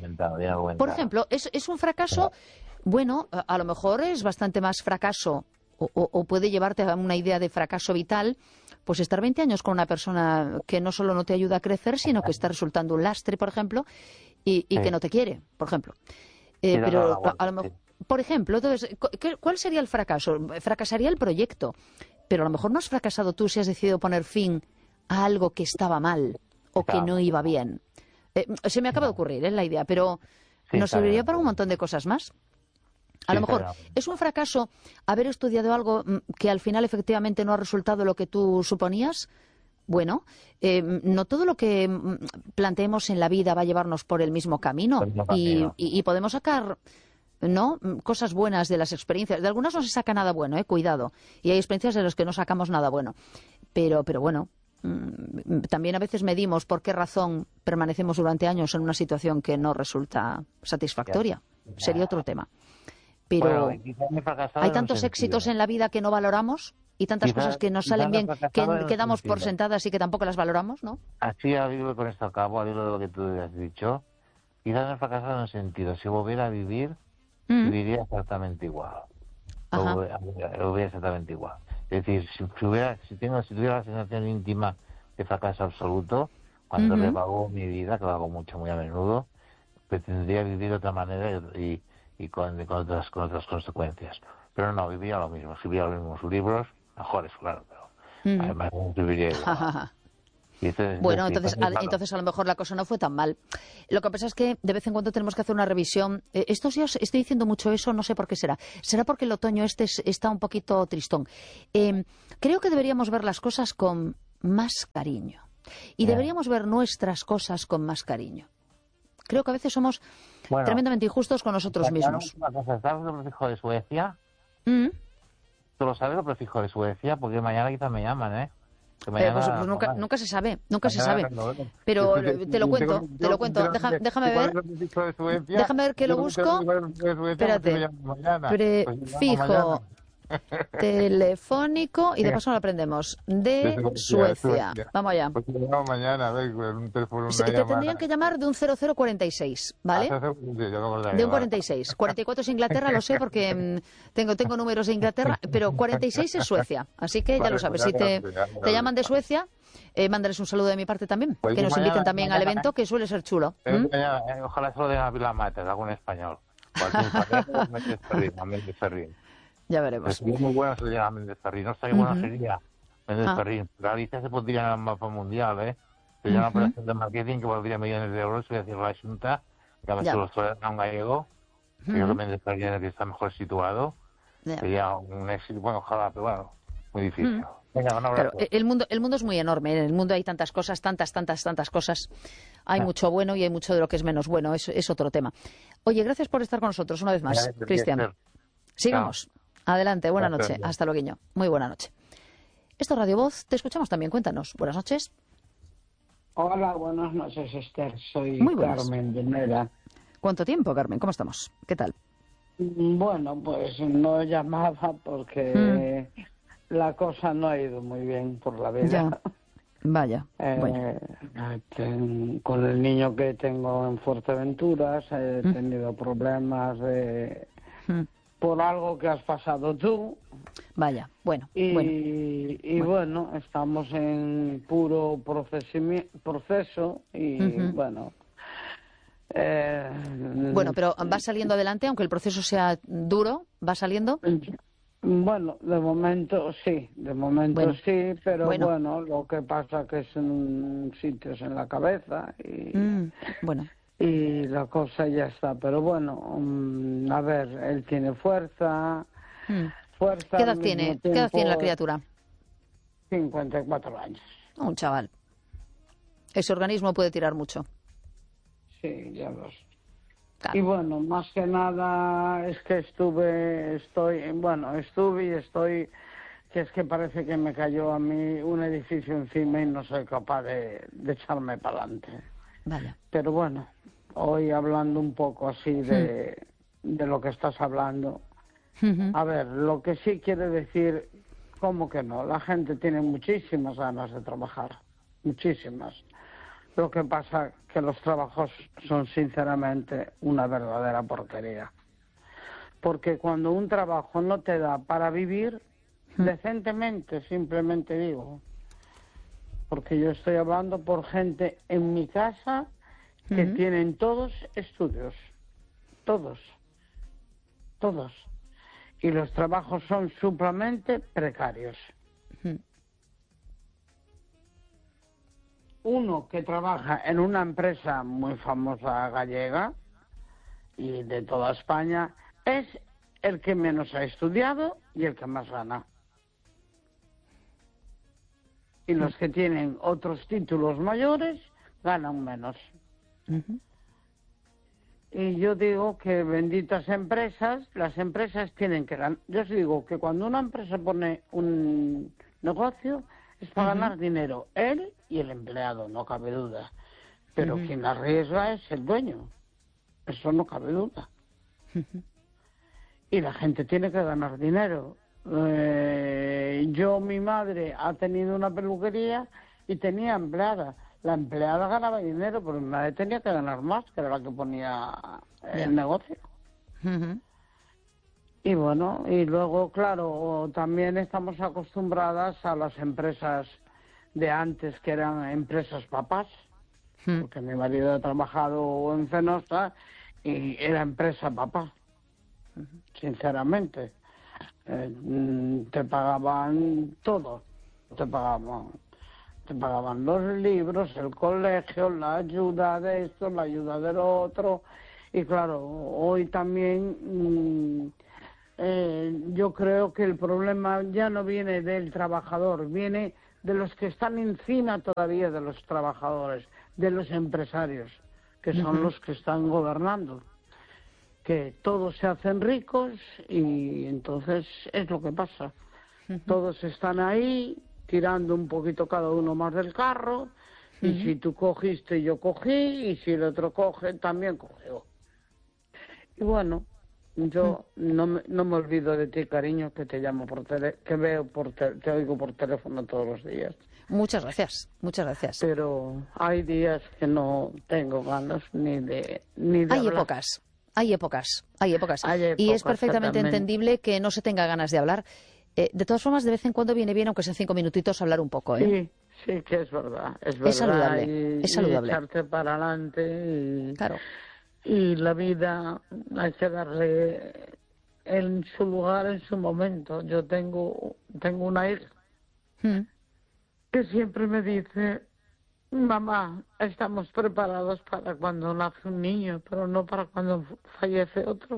por ejemplo, es un fracaso, bueno, a lo mejor es bastante más fracaso o puede llevarte a una idea de fracaso vital, pues estar 20 años con una persona que no solo no te ayuda a crecer, sino que está resultando un lastre, por ejemplo, y que no te quiere, por ejemplo. Pero a lo mejor, por ejemplo, entonces, ¿cuál sería el fracaso? Fracasaría el proyecto, pero a lo mejor no has fracasado tú si has decidido poner fin a algo que estaba mal o que no iba bien. Se me acaba de ocurrir la idea, pero nos serviría para un montón de cosas más. A lo mejor es un fracaso haber estudiado algo que al final efectivamente no ha resultado lo que tú suponías. Bueno, no todo lo que planteemos en la vida va a llevarnos por el mismo camino y podemos sacar cosas buenas de las experiencias. De algunas no se saca nada bueno, cuidado. Y hay experiencias de las que no sacamos nada bueno. Pero bueno, también a veces medimos por qué razón permanecemos durante años en una situación que no resulta satisfactoria. Sería otro tema. Pero hay tantos éxitos en la vida que no valoramos y tantas cosas que nos salen bien que damos por sentadas y que tampoco las valoramos, ¿no? Así, al hilo con esto acabo, al hilo de lo que tú has dicho, quizás no he fracasado en el sentido, si volviera a vivir, viviría exactamente igual. Lo viviría exactamente igual. Es decir, si tuviera la sensación íntima de fracaso absoluto, cuando revago mi vida, que lo hago muy a menudo, pretendería vivir de otra manera y con otras consecuencias. Pero no, viviría lo mismo, escribiría los mismos libros, mejores, claro, pero además viviría igual. Bueno, entonces a lo mejor la cosa no fue tan mal. Lo que pasa es que de vez en cuando tenemos que hacer una revisión. Estos días estoy diciendo mucho eso, no sé por qué será. Será porque el otoño está un poquito tristón. Creo que deberíamos ver las cosas con más cariño. Y deberíamos ver nuestras cosas con más cariño. Creo que a veces somos tremendamente injustos con nosotros mismos. ¿Sabes el prefijo de Suecia? ¿Tú lo sabes el prefijo de Suecia? Porque mañana quizás me llaman, ¿eh? Pues nunca se sabe, pero te lo cuento, déjame ver que lo busco. Espérate, prefijo telefónico y de paso lo aprendemos, de Suecia. Vamos allá. Pues mañana, a ver, un teléfono, te tendrían que llamar de un 0046, ¿vale? De un 46. 44 es Inglaterra, lo sé porque tengo números de Inglaterra, pero 46 es Suecia. Así que ya lo sabes, si te llaman de Suecia, mándales un saludo de mi parte también, que nos inviten también al evento, que suele ser chulo. Ojalá se lo den a Vila Mater, algún español. Ferrín. Ya veremos. Es muy bueno se llama Méndez Ferrín. No sé qué bueno sería Méndez Ferrín. Galicia se podría en el mapa mundial, ¿eh? Sería una operación de marketing que valdría millones de euros. Voy a decir la Junta, que a veces los trae a un gallego. Creo que Méndez Ferrín es el que está mejor situado. Sería un éxito. Bueno, ojalá, pero bueno, muy difícil. Venga, un abrazo. Claro, el mundo es muy enorme. En el mundo hay tantas cosas, tantas cosas. Hay mucho bueno y hay mucho de lo que es menos bueno. Es otro tema. Oye, gracias por estar con nosotros una vez más, Cristian. Sigamos. Adelante, buena noche. Hasta luego. Muy buena noche. Esto es Radio Voz. Te escuchamos también. Cuéntanos. Buenas noches. Hola, buenas noches, Esther. Soy Carmen de Nera. ¿Cuánto tiempo, Carmen? ¿Cómo estamos? ¿Qué tal? Bueno, pues no llamaba porque la cosa no ha ido muy bien por la vida. Ya. Vaya. Con el niño que tengo en Fuerteventura he tenido problemas por algo que has pasado tú. Vaya, bueno. Bueno, estamos en puro proceso y bueno. Bueno, pero ¿va saliendo adelante, aunque el proceso sea duro? ¿Va saliendo? Bueno, de momento sí, sí, pero bueno, lo que pasa que son sitios en la cabeza y la cosa ya está, pero bueno, a ver, él tiene fuerza. ¿Qué edad tiene la criatura? 54 años. Un chaval. Ese organismo puede tirar mucho. Sí, ya lo sé. Claro. Y bueno, más que nada es que estuve, que es que parece que me cayó a mí un edificio encima y no soy capaz de echarme para adelante. Vale. Pero bueno, hoy hablando un poco así de lo que estás hablando, a ver, lo que sí quiere decir, ¿cómo que no? La gente tiene muchísimas ganas de trabajar, muchísimas. Lo que pasa que los trabajos son sinceramente una verdadera porquería. Porque cuando un trabajo no te da para vivir decentemente, simplemente digo, porque yo estoy hablando por gente en mi casa que tienen todos estudios, todos. Y los trabajos son supremamente precarios. Uno que trabaja en una empresa muy famosa gallega y de toda España es el que menos ha estudiado y el que más gana. Y los que tienen otros títulos mayores ganan menos. Y yo digo que benditas empresas, las empresas tienen que ganar. Yo os digo que cuando una empresa pone un negocio es para ganar dinero, él y el empleado, no cabe duda. Pero quien arriesga es el dueño, eso no cabe duda. Y la gente tiene que ganar dinero. Mi madre ha tenido una peluquería y tenía empleada. La empleada ganaba dinero, pero mi madre tenía que ganar más, que era la que ponía el negocio. Y bueno, y luego, claro, también estamos acostumbradas a las empresas de antes, que eran empresas papás, porque mi marido ha trabajado en Fenosa y era empresa papá, sinceramente. Te pagaban todo, te pagaban te pagaban los libros, el colegio, la ayuda de esto, la ayuda del otro. Y claro, hoy también yo creo que el problema ya no viene del trabajador, viene de los que están encima todavía de los trabajadores, de los empresarios, que son los que están gobernando. Que todos se hacen ricos y entonces es lo que pasa. Todos están ahí tirando un poquito cada uno más del carro y si tú cogiste yo cogí y si el otro coge también cogió. Y bueno, yo no me olvido de ti, cariño, que te llamo te oigo por teléfono todos los días. Muchas gracias, muchas gracias. Pero hay días que no tengo ganas ni de Hay hablar. Hay épocas. Y es perfectamente entendible que no se tenga ganas de hablar. De todas formas, de vez en cuando viene bien, aunque sean 5 minutitos, hablar un poco. Sí, que es verdad. Es saludable. Es saludable. Y echarte para adelante. Claro. Y la vida hay que darle en su lugar, en su momento. Yo tengo una hija que siempre me dice: mamá, estamos preparados para cuando nace un niño, pero no para cuando fallece otro.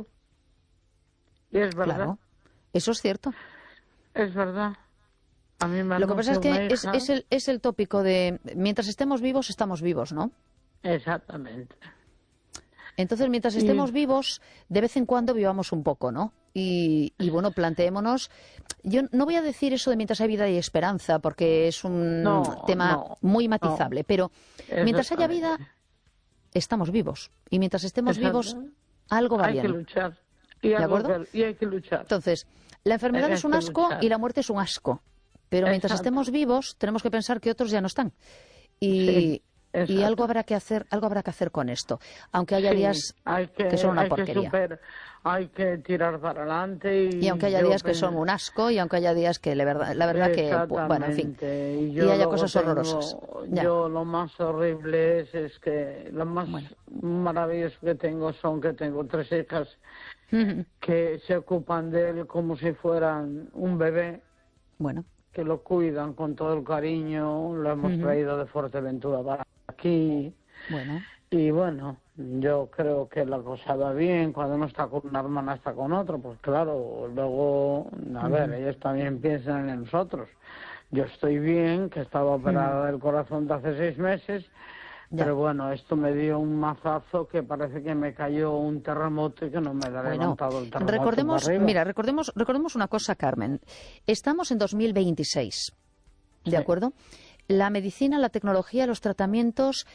Y es verdad. Claro, eso es cierto. Es verdad. A mí me Lo que pasa es que hija... es el tópico de mientras estemos vivos, estamos vivos, ¿no? Exactamente. Entonces, mientras estemos vivos, de vez en cuando vivamos un poco, ¿no? Y bueno, planteémonos... Yo no voy a decir eso de mientras hay vida y esperanza, porque es un tema muy matizable, pero mientras haya vida, estamos vivos. Y mientras estemos vivos, algo va bien. Hay que luchar. ¿De acuerdo? Y hay que luchar. Entonces, la enfermedad es un asco y la muerte es un asco. Pero mientras estemos vivos, tenemos que pensar que otros ya no están. Y algo habrá que hacer con esto, aunque haya días que son una porquería. Hay que tirar para adelante y aunque haya días que son un asco y aunque haya días que la verdad que bueno, en fin, y haya cosas horrorosas. Yo lo más horrible es que lo más maravilloso que tengo que tengo 3 hijas que se ocupan de él como si fueran un bebé. Bueno. Que lo cuidan con todo el cariño, lo hemos traído de Fuerteventura para aquí. Bueno. Y bueno, yo creo que la cosa va bien, cuando uno está con una hermana está con otro, pues claro, luego, a ver, ellos también piensan en nosotros. Yo estoy bien, que estaba operada del corazón de hace 6 meses, pero bueno, esto me dio un mazazo que parece que me cayó un terremoto y que no me ha levantado el terremoto. Recordemos una cosa, Carmen. Estamos en 2026, ¿de acuerdo? La medicina, la tecnología, los tratamientos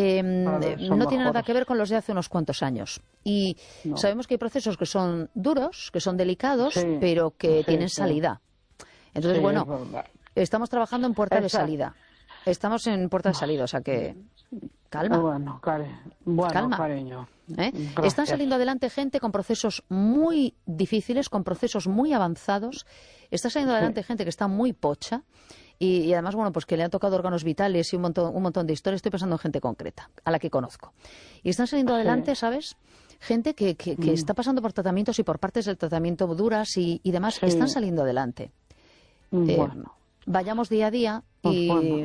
no tienen nada que ver con los de hace unos cuantos años. Y sabemos que hay procesos que son duros, que son delicados, pero que tienen salida. Entonces, bueno, estamos trabajando en puerta de salida. Estamos en puerta de salida, o sea que... Calma. Bueno, calma. Cariño. Están saliendo adelante gente con procesos muy difíciles, con procesos muy avanzados. Está saliendo adelante gente que está muy pocha. Y además, bueno, pues que le han tocado órganos vitales y un montón de historias. Estoy pensando en gente concreta, a la que conozco. Y están saliendo adelante, ¿sabes? Gente que está pasando por tratamientos y por partes del tratamiento duras y demás. Están saliendo adelante. Vayamos día a día y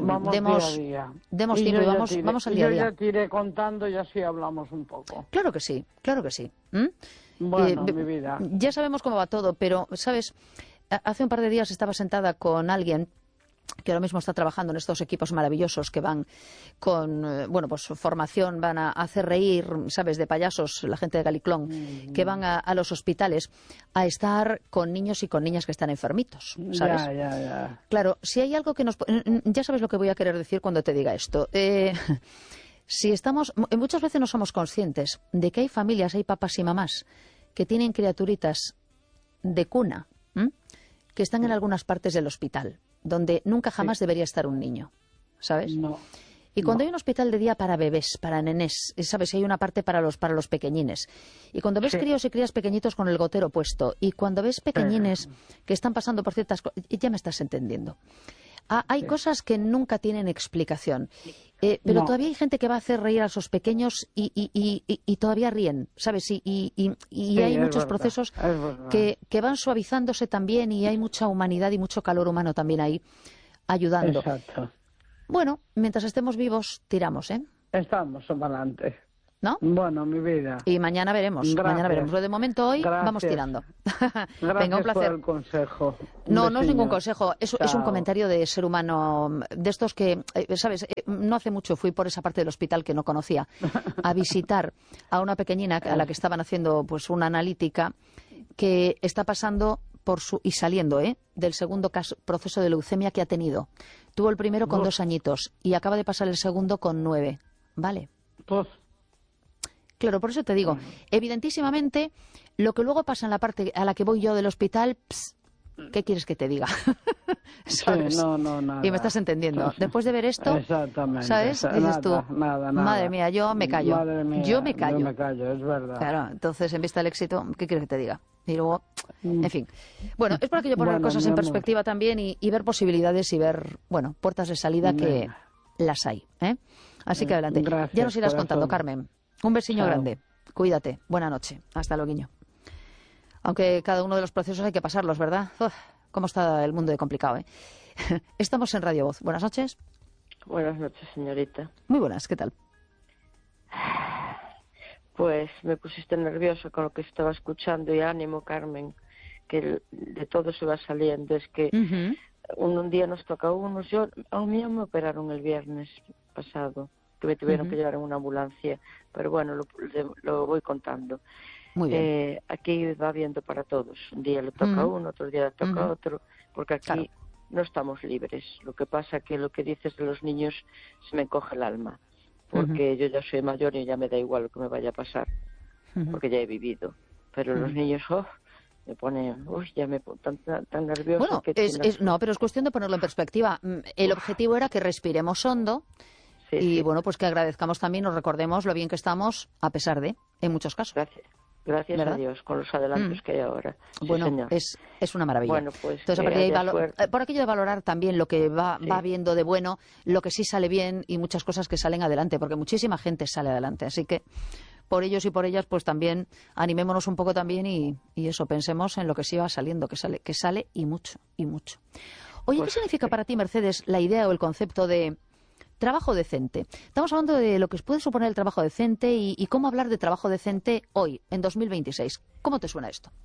demos tiempo y vamos al día a día. Yo ya te iré contando y así hablamos un poco. Claro que sí, claro que sí. Bueno, mi vida. Ya sabemos cómo va todo, pero, ¿sabes? Hace un par de días estaba sentada con alguien que ahora mismo está trabajando en estos equipos maravillosos que van con, pues formación, van a hacer reír, ¿sabes?, de payasos, la gente de Galiclón, que van a los hospitales a estar con niños y con niñas que están enfermitos, ¿sabes? Ya. Claro, si hay algo que nos... Ya sabes lo que voy a querer decir cuando te diga esto. Si estamos... Muchas veces no somos conscientes de que hay familias, hay papás y mamás que tienen criaturitas de cuna, que están en algunas partes del hospital, donde nunca jamás debería estar un niño, ¿sabes? No. Y cuando hay un hospital de día para bebés, para nenés, ¿sabes? Hay una parte para los pequeñines. Y cuando ves críos y crías pequeñitos con el gotero puesto, y cuando ves pequeñines que están pasando por ciertas cosas, ya me estás entendiendo. Hay cosas que nunca tienen explicación. Pero todavía hay gente que va a hacer reír a esos pequeños y todavía ríen, ¿sabes? Y hay muchos procesos que van suavizándose también y hay mucha humanidad y mucho calor humano también ahí ayudando. Exacto. Bueno, mientras estemos vivos, tiramos, ¿eh? Estamos adelante. ¿No? Bueno, mi vida. Y mañana veremos. Gracias. Mañana veremos. Lo de momento hoy vamos tirando. Venga, un placer. Por el consejo. No es ningún consejo. Es un comentario de ser humano, de estos que, ¿sabes? No hace mucho fui por esa parte del hospital que no conocía a visitar a una pequeñina a la que estaban haciendo pues una analítica que está pasando y saliendo del segundo proceso de leucemia que ha tenido. Tuvo el primero con 2 añitos y acaba de pasar el segundo con 9. ¿Vale? Pues... Claro, por eso te digo, evidentísimamente, lo que luego pasa en la parte a la que voy yo del hospital, ¿qué quieres que te diga? ¿Sabes? Sí, nada. Y me estás entendiendo. Después de ver esto, ¿sabes? Dices tú, nada. madre mía, yo me callo. Madre mía, yo me callo. Yo me callo, es verdad. Claro, entonces, en vista del éxito, ¿qué quieres que te diga? Y luego, en fin. Bueno, es por aquello poner cosas en perspectiva también y ver posibilidades y ver, puertas de salida que las hay. Así que adelante. Gracias, Ya nos irás corazón. contando, Carmen. Un besiño Chao. grande. Cuídate. Buena noche. Hasta luego, guiño. Aunque cada uno de los procesos hay que pasarlos, ¿verdad? Cómo está el mundo de complicado, ¿eh? Estamos en Radio Voz. Buenas noches. Buenas noches, señorita. Muy buenas. ¿Qué tal? Pues me pusiste nerviosa con lo que estaba escuchando y ánimo, Carmen, que de todo se va saliendo. Es que un día nos toca a unos. A mí me operaron el viernes pasado, que me tuvieron que llevar en una ambulancia, pero bueno, lo voy contando. Muy bien. Aquí va viendo para todos. Un día le toca a uno, otro día le toca a otro, porque aquí no estamos libres. Lo que pasa que lo que dices de los niños se me encoge el alma, porque yo ya soy mayor y ya me da igual lo que me vaya a pasar, porque ya he vivido. Pero los niños, me ponen, ya me pongo tan nerviosa. Bueno, no, pero es cuestión de ponerlo en perspectiva. El objetivo era que respiremos hondo. Sí, y bueno, pues que agradezcamos también, nos recordemos lo bien que estamos, a pesar de, en muchos casos. Gracias ¿verdad? A Dios, con los adelantos que hay ahora. Sí, bueno, señor. Es una maravilla. Bueno, pues entonces, a partir de ahí, por aquello de valorar también lo que va viendo de bueno, lo que sí sale bien y muchas cosas que salen adelante, porque muchísima gente sale adelante. Así que, por ellos y por ellas, pues también animémonos un poco también y eso, pensemos en lo que sí va saliendo, que sale y mucho, y mucho. Oye, ¿qué significa para ti, Mercedes, la idea o el concepto de trabajo decente? Estamos hablando de lo que puede suponer el trabajo decente y cómo hablar de trabajo decente hoy, en 2026. ¿Cómo te suena esto?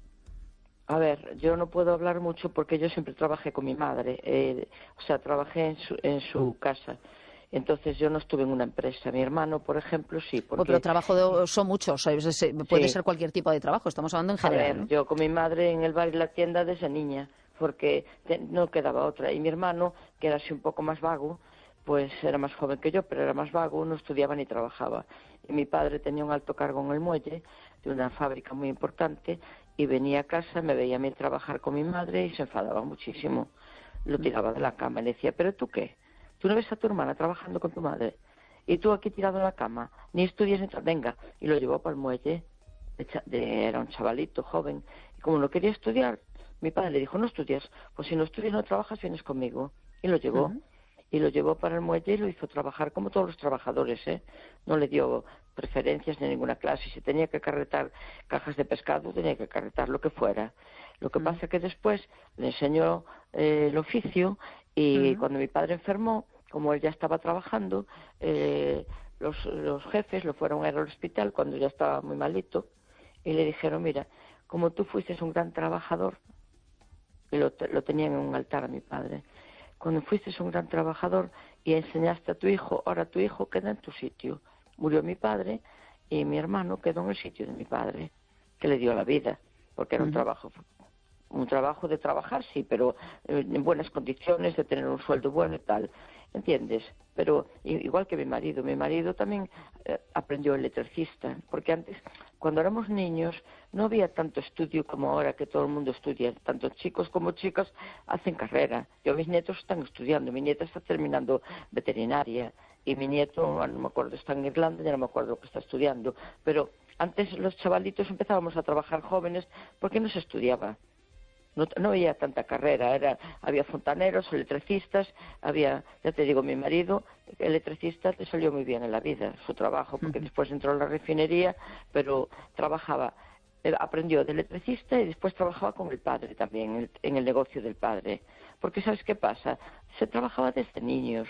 A ver, yo no puedo hablar mucho porque yo siempre trabajé con mi madre, trabajé en su casa. Entonces yo no estuve en una empresa. Mi hermano, por ejemplo, sí. Pero trabajo son muchos, puede ser cualquier tipo de trabajo, estamos hablando en general. A ver, yo con mi madre en el bar y la tienda desde niña, porque no quedaba otra. Y mi hermano, que era así un poco más vago, pues era más joven que yo, pero era más vago, no estudiaba ni trabajaba. Y mi padre tenía un alto cargo en el muelle de una fábrica muy importante y venía a casa, me veía a mí trabajar con mi madre y se enfadaba muchísimo. Lo tiraba de la cama y le decía, ¿pero tú qué? ¿Tú no ves a tu hermana trabajando con tu madre? Y tú aquí tirado en la cama, ni estudias ni venga. Y lo llevó para el muelle, era un chavalito joven. Y como no quería estudiar, mi padre le dijo, no estudias, pues si no estudias no trabajas, vienes conmigo. Y lo llevó. Y lo llevó para el muelle y lo hizo trabajar como todos los trabajadores, No le dio preferencias ni ninguna clase. Si tenía que acarretar cajas de pescado, tenía que acarretar lo que fuera. Lo que pasa que después le enseñó el oficio y cuando mi padre enfermó, como él ya estaba trabajando, los jefes lo fueron a ir al hospital cuando ya estaba muy malito y le dijeron, mira, como tú fuiste un gran trabajador, y lo tenían en un altar a mi padre, cuando fuiste un gran trabajador y enseñaste a tu hijo, ahora tu hijo queda en tu sitio. Murió mi padre y mi hermano quedó en el sitio de mi padre, que le dio la vida, porque era un trabajo de trabajar, sí, pero en buenas condiciones, de tener un sueldo bueno y tal, ¿entiendes? Pero igual que mi marido también aprendió electricista, porque antes, cuando éramos niños, no había tanto estudio como ahora que todo el mundo estudia, tanto chicos como chicas hacen carrera. Mis nietos están estudiando, mi nieta está terminando veterinaria y mi nieto, no me acuerdo, está en Irlanda, ya no me acuerdo lo que está estudiando, pero antes los chavalitos empezábamos a trabajar jóvenes porque no se estudiaba. No había tanta carrera, había fontaneros, electricistas, ya te digo, mi marido, electricista, le salió muy bien en la vida, su trabajo, porque después entró en la refinería, pero trabajaba, aprendió de electricista y después trabajaba con el padre también, en el negocio del padre. Porque ¿sabes qué pasa? Se trabajaba desde niños.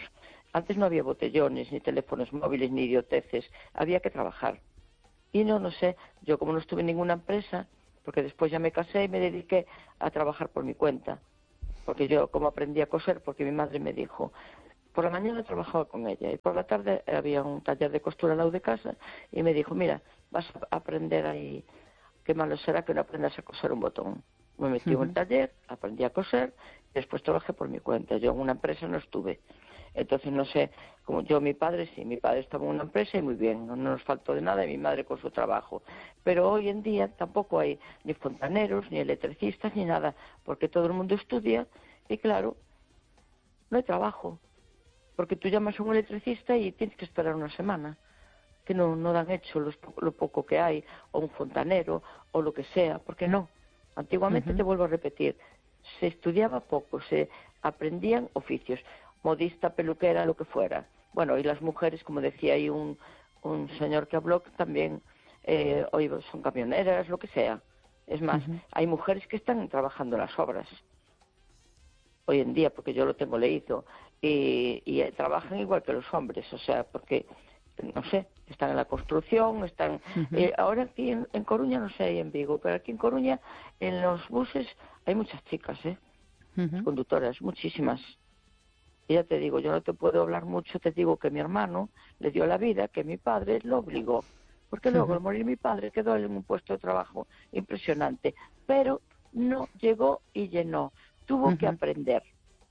Antes no había botellones, ni teléfonos móviles, ni idioteces. Había que trabajar. Y no sé, yo como no estuve en ninguna empresa, porque después ya me casé y me dediqué a trabajar por mi cuenta. Porque yo como aprendí a coser, porque mi madre me dijo, por la mañana trabajaba con ella y por la tarde había un taller de costura al lado de casa y me dijo, mira, vas a aprender ahí, qué malo será que no aprendas a coser un botón. Me metí en el taller, aprendí a coser y después trabajé por mi cuenta. Yo en una empresa no estuve. Entonces, no sé, como yo, mi padre estaba en una empresa y muy bien, no nos faltó de nada, y mi madre con su trabajo. Pero hoy en día tampoco hay ni fontaneros, ni electricistas, ni nada, porque todo el mundo estudia y claro, no hay trabajo. Porque tú llamas a un electricista y tienes que esperar una semana, que no dan hecho lo poco que hay, o un fontanero, o lo que sea, porque no. Antiguamente, te vuelvo a repetir, se estudiaba poco, se aprendían oficios, modista, peluquera, lo que fuera. Bueno, y las mujeres, como decía ahí un señor que habló, que también hoy son camioneras, lo que sea. Es más, hay mujeres que están trabajando en las obras hoy en día, porque yo lo tengo leído, y trabajan igual que los hombres, o sea, porque, no sé, están en la construcción, están... ahora aquí en Coruña, no sé, en Vigo, pero aquí en Coruña, en los buses, hay muchas chicas, conductoras, muchísimas. Y ya te digo, yo no te puedo hablar mucho, te digo que mi hermano le dio la vida, que mi padre lo obligó. Porque luego, al morir mi padre, quedó en un puesto de trabajo impresionante. Pero no llegó y llenó. Tuvo que aprender.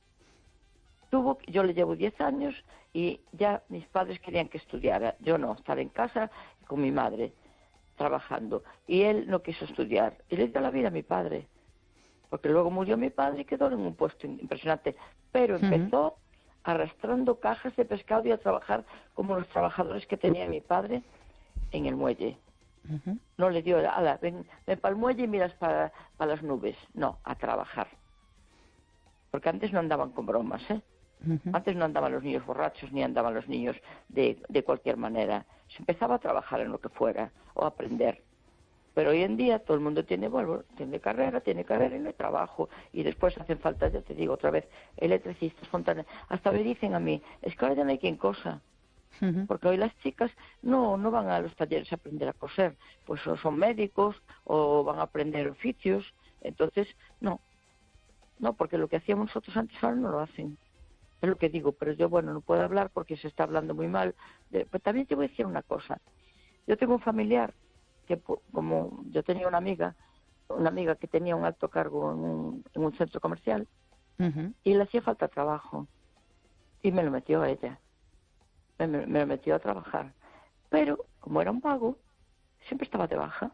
Yo le llevo 10 años y ya mis padres querían que estudiara. Yo no, estaba en casa con mi madre, trabajando. Y él no quiso estudiar. Y le dio la vida a mi padre. Porque luego murió mi padre y quedó en un puesto impresionante. Pero empezó arrastrando cajas de pescado y a trabajar como los trabajadores que tenía mi padre en el muelle. No le dio, ven para el muelle y miras para las nubes. No, a trabajar. Porque antes no andaban con bromas, Antes no andaban los niños borrachos ni andaban los niños de cualquier manera. Se empezaba a trabajar en lo que fuera o a aprender. Pero hoy en día todo el mundo tiene carrera y no hay trabajo. Y después hacen falta, ya te digo otra vez, electricistas, fontaneros. Hasta me dicen a mí, es que ahora ya no hay quien cosa. Porque hoy las chicas no van a los talleres a aprender a coser. Pues son médicos o van a aprender oficios. Entonces, no, porque lo que hacíamos nosotros antes ahora no lo hacen. Es lo que digo, pero yo, bueno, no puedo hablar porque se está hablando muy mal. Pero también te voy a decir una cosa. Yo tengo un familiar que, como yo tenía una amiga que tenía un alto cargo en un centro comercial y le hacía falta trabajo y me lo metió a ella. Me lo metió a trabajar. Pero, como era un vago, siempre estaba de baja.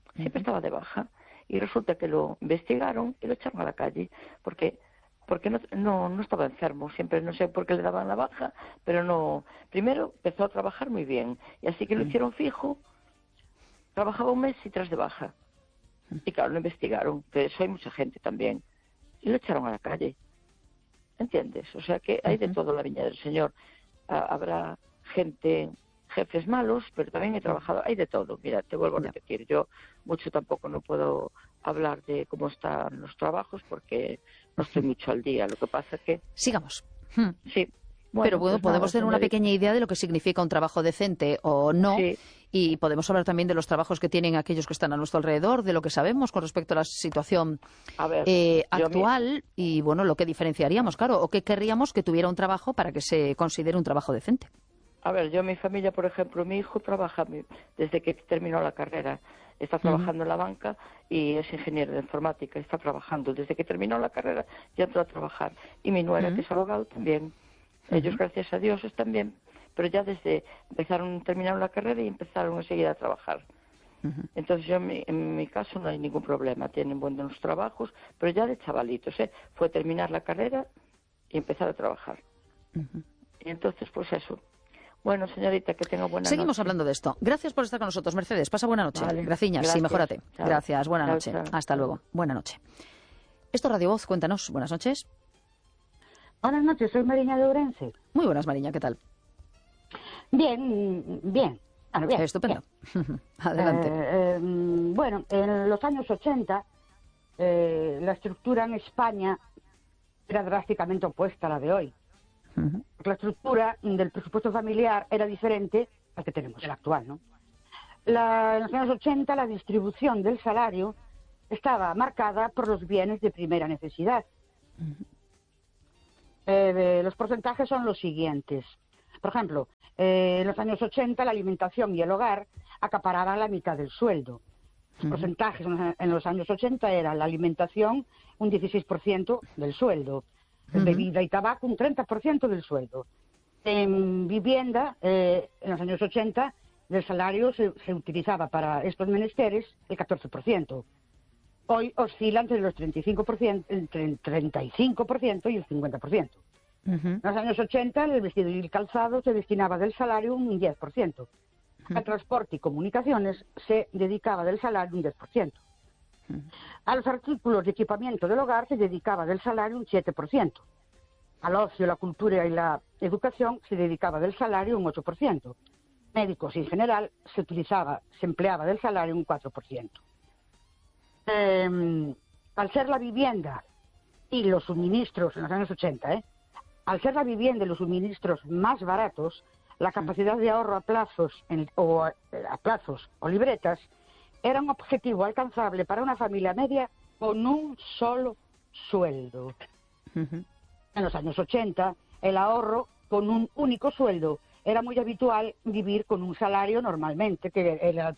Y resulta que lo investigaron y lo echaron a la calle porque no estaba enfermo, siempre no sé por qué le daban la baja, pero no. Primero empezó a trabajar muy bien y así que lo hicieron fijo, trabajaba un mes y 3 de baja. Y claro, lo investigaron, que eso hay mucha gente también, y lo echaron a la calle. ¿Entiendes? O sea que hay de todo en la viña del Señor. Habrá jefes malos, pero también he trabajado, hay de todo. Mira, te vuelvo a repetir, yo mucho tampoco no puedo hablar de cómo están los trabajos porque no estoy mucho al día. Lo que pasa que... Sigamos. Sí. Bueno, pero bueno, podemos tener una pequeña idea de lo que significa un trabajo decente o no, y podemos hablar también de los trabajos que tienen aquellos que están a nuestro alrededor, de lo que sabemos con respecto a la situación actual y, bueno, lo que diferenciaríamos, claro, o qué querríamos que tuviera un trabajo para que se considere un trabajo decente. A ver, yo, mi familia, por ejemplo, mi hijo trabaja desde que terminó la carrera. Está trabajando en la banca y es ingeniero de informática. Está trabajando. Desde que terminó la carrera ya entró a trabajar. Y mi nuera, que es abogado, también. Ellos, gracias a Dios, están bien. Pero ya terminaron la carrera y empezaron enseguida a trabajar. Entonces, yo en mi caso no hay ningún problema. Tienen buenos trabajos, pero ya de chavalitos, Fue terminar la carrera y empezar a trabajar. Y entonces, pues eso. Bueno, señorita, que tenga buena noche. Seguimos hablando de esto. Gracias por estar con nosotros, Mercedes. Pasa buena noche. Vale. Graciñas, sí, mejórate. Chao. Gracias, buena noche. Chao. Hasta luego. Buena noche. Esto es Radio Voz, cuéntanos. Buenas noches. Buenas noches, soy Mariña de Ourense. Muy buenas, Mariña, ¿qué tal? Bien. Bueno, bien. Estupendo. Adelante. Bueno, en los años 80, la estructura en España era drásticamente opuesta a la de hoy. La estructura del presupuesto familiar era diferente al que tenemos, el actual, ¿no? En los años 80 la distribución del salario estaba marcada por los bienes de primera necesidad. Los porcentajes son los siguientes. Por ejemplo, en los años 80 la alimentación y el hogar acaparaban la mitad del sueldo. Los porcentajes en los años 80 eran la alimentación un 16% del sueldo, bebida y tabaco un 30% del sueldo. En vivienda, en los años 80, del salario se utilizaba para estos menesteres el 14%. Hoy oscila entre los 35%, entre el 35% y el 50%. En los años 80, el vestido y el calzado se destinaba del salario un 10%. Al transporte y comunicaciones se dedicaba del salario un 10%. A los artículos de equipamiento del hogar se dedicaba del salario un 7%. Al ocio, la cultura y la educación se dedicaba del salario un 8%. Médicos en general se empleaba del salario un 4%. Al ser la vivienda y los suministros en los años 80, al ser la vivienda y los suministros más baratos, la capacidad de ahorro a plazos o libretas era un objetivo alcanzable para una familia media con un solo sueldo. En los años 80, el ahorro con un único sueldo era muy habitual vivir con un salario normalmente, que era